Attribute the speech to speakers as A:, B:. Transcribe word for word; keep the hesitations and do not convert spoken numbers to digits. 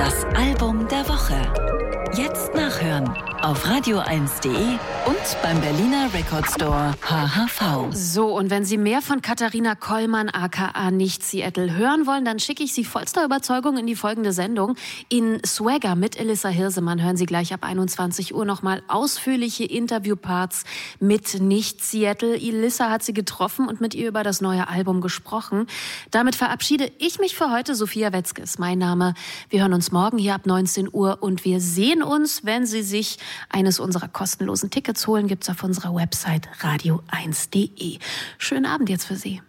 A: Das Album der Woche. Jetzt nachhören auf radio eins punkt de und beim Berliner Record Store H H V.
B: So, und wenn Sie mehr von Katharina Kollmann aka Nicht Seattle hören wollen, dann schicke ich Sie vollster Überzeugung in die folgende Sendung. In Swagger mit Elissa Hirsemann hören Sie gleich ab einundzwanzig Uhr nochmal ausführliche Interviewparts mit Nicht Seattle. Elissa hat sie getroffen und mit ihr über das neue Album gesprochen. Damit verabschiede ich mich für heute. Sophia Wetzke ist mein Name. Wir hören uns morgen hier ab neunzehn Uhr und wir sehen uns, wenn Sie sich eines unserer kostenlosen Tickets holen, gibt's auf unserer Website radio eins punkt de. Schönen Abend jetzt für Sie.